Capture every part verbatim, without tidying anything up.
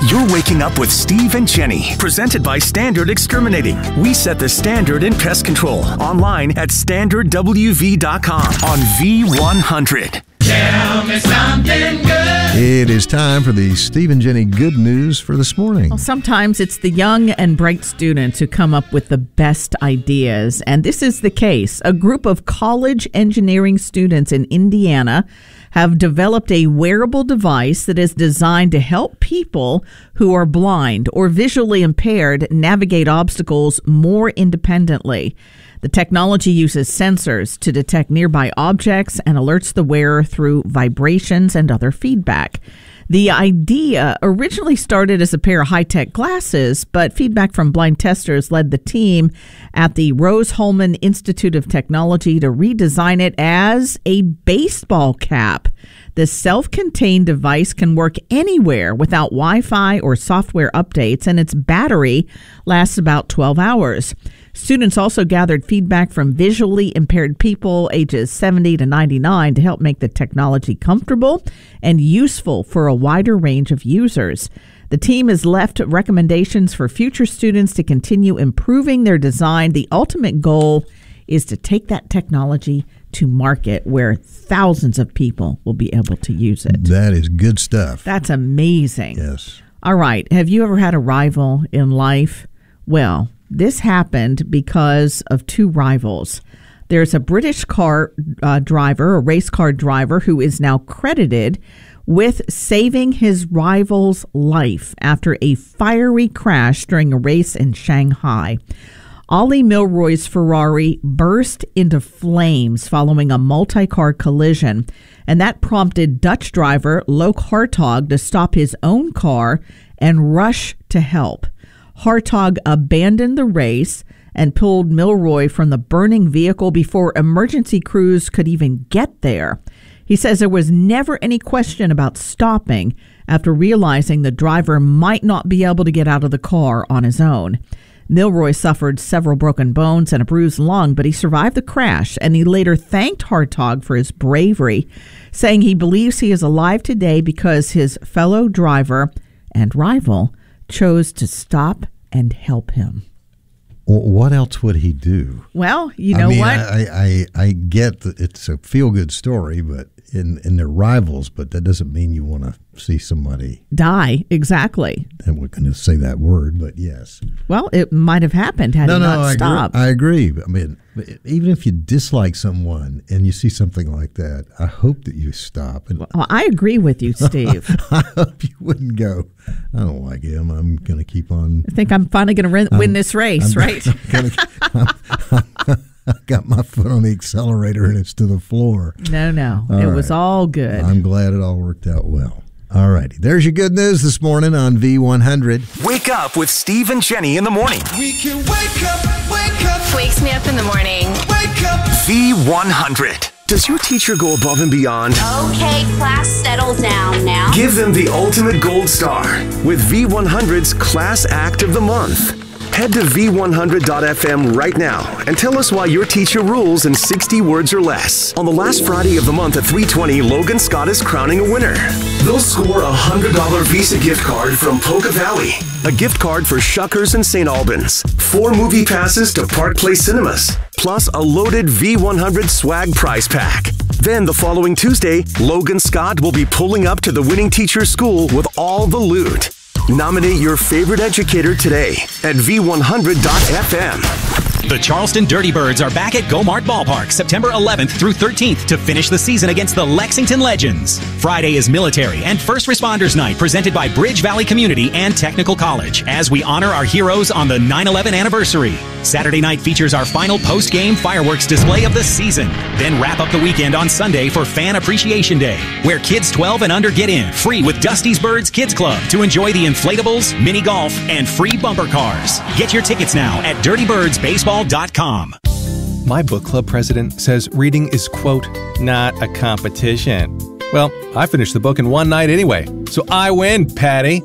You're waking up with Steve and Jenny, presented by Standard Exterminating. We set the standard in pest control. Online at standard w v dot com on V one hundred. Tell me something good. It is time for the Steve and Jenny good news for this morning. Well, sometimes it's the young and bright students who come up with the best ideas, and this is the case. A group of college engineering students in Indiana have developed a wearable device that is designed to help people who are blind or visually impaired navigate obstacles more independently. The technology uses sensors to detect nearby objects and alerts the wearer through vibrations and other feedback. The idea originally started as a pair of high-tech glasses, but feedback from blind testers led the team at the Rose-Hulman Institute of Technology to redesign it as a baseball cap. The self-contained device can work anywhere without Wi-Fi or software updates, and its battery lasts about twelve hours. Students also gathered feedback from visually impaired people ages seventy to ninety-nine to help make the technology comfortable and useful for a wider range of users. The team has left recommendations for future students to continue improving their design. The ultimate goal is to take that technology to market where thousands of people will be able to use it. That is good stuff. That's amazing. Yes. All right. Have you ever had a rival in life? Well, this happened because of two rivals. There's a British car uh, driver, a race car driver, who is now credited with saving his rival's life after a fiery crash during a race in Shanghai. Ollie Milroy's Ferrari burst into flames following a multi-car collision, and that prompted Dutch driver Loke Hartog to stop his own car and rush to help. Hartog abandoned the race and pulled Milroy from the burning vehicle before emergency crews could even get there. He says there was never any question about stopping after realizing the driver might not be able to get out of the car on his own. Milroy suffered several broken bones and a bruised lung, but he survived the crash, and he later thanked Hartog for his bravery, saying he believes he is alive today because his fellow driver and rival chose to stop and help him. Well, what else would he do? Well, you know I mean, what? I, I, I get that it's a feel-good story, but in, in their rivals, but that doesn't mean you want to see somebody die. Exactly. And we're going to say that word, but yes. Well, it might have happened had no, he no, not I stopped. Agree. I agree. I mean, even if you dislike someone and you see something like that, I hope that you stop. And well, I agree with you, Steve. I hope you wouldn't go, I don't like him. I'm going to keep on. I think I'm finally going to win this race, I'm, right? I'm gonna, I'm, I'm, I've got my foot on the accelerator and it's to the floor. No, no. All it right. was all good. I'm glad it all worked out well. All righty. There's your good news this morning on V one hundred. Wake up with Steve and Jenny in the morning. We can wake up, wake up, Wakes me up in the morning. wake up. V one hundred. Does your teacher go above and beyond? Okay, class, settle down now. Give them the ultimate gold star with V one hundred's Class Act of the Month. Head to v one hundred dot f m right now and tell us why your teacher rules in sixty words or less. On the last Friday of the month at three twenty, Logan Scott is crowning a winner. They'll score a one hundred dollars Visa gift card from Polka Valley, a gift card for Shuckers and Saint Albans, four movie passes to Park Place Cinemas, plus a loaded V one hundred swag prize pack. Then the following Tuesday, Logan Scott will be pulling up to the winning teacher's school with all the loot. Nominate your favorite educator today at v one hundred dot f m. The Charleston Dirty Birds are back at Gomart Ballpark September eleventh through thirteenth to finish the season against the Lexington Legends. Friday is Military and First Responders Night presented by Bridge Valley Community and Technical College as we honor our heroes on the nine eleven anniversary. Saturday night features our final post-game fireworks display of the season. Then wrap up the weekend on Sunday for Fan Appreciation Day, where kids twelve and under get in free with Dusty's Birds Kids Club to enjoy the inflatables, mini golf, and free bumper cars. Get your tickets now at dirty birds baseball dot com. My book club president says reading is, quote, not a competition. Well, I finished the book in one night anyway, so I win, Patty.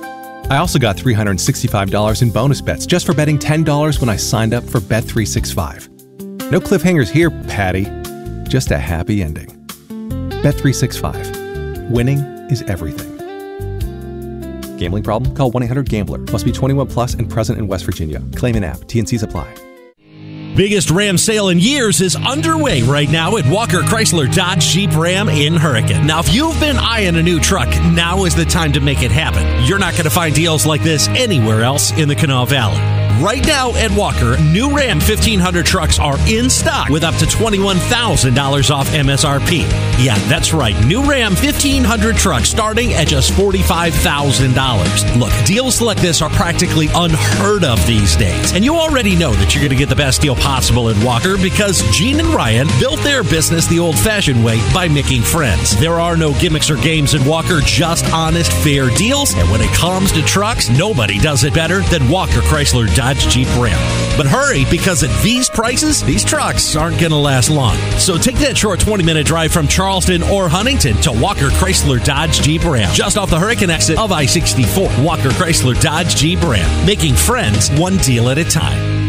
I also got three hundred sixty-five dollars in bonus bets just for betting ten dollars when I signed up for Bet three sixty-five. No cliffhangers here, Patty. Just a happy ending. Bet three sixty-five. Winning is everything. Gambling problem? Call one eight hundred gambler. Must be twenty-one plus and present in West Virginia. Claim in app. T and Cs apply. Biggest Ram sale in years is underway right now at Walker Chrysler Dodge Jeep Ram in Hurricane. Now, if you've been eyeing a new truck, now is the time to make it happen. You're not going to find deals like this anywhere else in the Kanawha Valley. Right now at Walker, new Ram fifteen hundred trucks are in stock with up to twenty-one thousand dollars off M S R P. Yeah, that's right. New Ram fifteen hundred trucks starting at just forty-five thousand dollars. Look, deals like this are practically unheard of these days. And you already know that you're going to get the best deal possible at Walker because Gene and Ryan built their business the old-fashioned way by making friends. There are no gimmicks or games at Walker, just honest, fair deals. And when it comes to trucks, nobody does it better than Walker Chrysler Dodge Jeep Ram. But hurry, because at these prices, these trucks aren't going to last long. So take that short twenty-minute drive from Charleston or Huntington to Walker Chrysler Dodge Jeep Ram, just off the Hurricane exit of I sixty-four. Walker Chrysler Dodge Jeep Ram, making friends one deal at a time.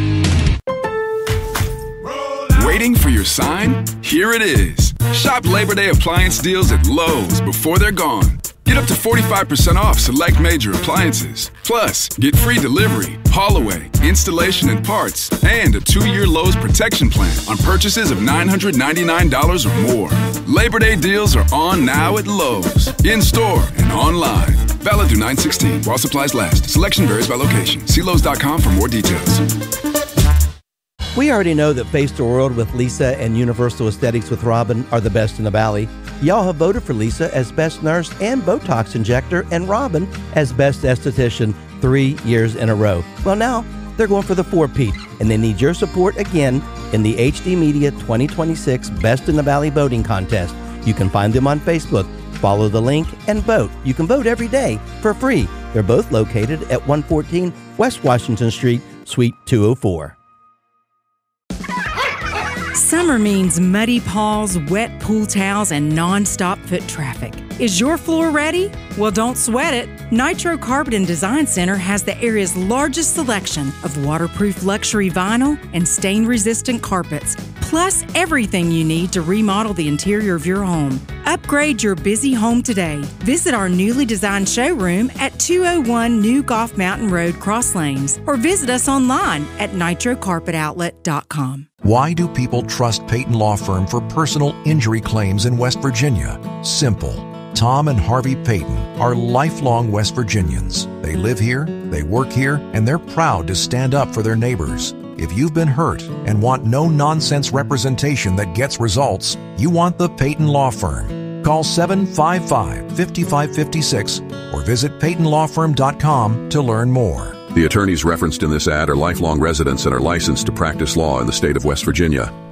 Waiting for your sign? Here it is. Shop Labor Day appliance deals at Lowe's before they're gone. Get up to forty-five percent off select major appliances. Plus, get free delivery, haul away, installation and parts, and a two-year Lowe's protection plan on purchases of nine hundred ninety-nine dollars or more. Labor Day deals are on now at Lowe's, in-store and online. Valid through nine sixteen while supplies last. Selection varies by location. See Lowe's dot com for more details. We already know that Face the World with Lisa and Universal Aesthetics with Robin are the best in the Valley. Y'all have voted for Lisa as Best Nurse and Botox Injector and Robin as Best Esthetician three years in a row. Well, now they're going for the four-peat, and they need your support again in the H D Media twenty twenty-six Best in the Valley voting contest. You can find them on Facebook. Follow the link and vote. You can vote every day for free. They're both located at one fourteen West Washington Street, Suite two oh four. Summer means muddy paws, wet pool towels, and non-stop foot traffic. Is your floor ready? Well, don't sweat it. Nitro Carpet and Design Center has the area's largest selection of waterproof luxury vinyl and stain-resistant carpets, plus everything you need to remodel the interior of your home. Upgrade your busy home today. Visit our newly designed showroom at two oh one New Golf Mountain Road, Cross Lanes, or visit us online at nitro carpet outlet dot com. Why do people trust Peyton Law Firm for personal injury claims in West Virginia? Simple. Tom and Harvey Peyton are lifelong West Virginians. They live here, they work here, and they're proud to stand up for their neighbors. If you've been hurt and want no-nonsense representation that gets results, you want the Peyton Law Firm. Call seven five five, five five five six or visit peyton law firm dot com to learn more. The attorneys referenced in this ad are lifelong residents and are licensed to practice law in the state of West Virginia.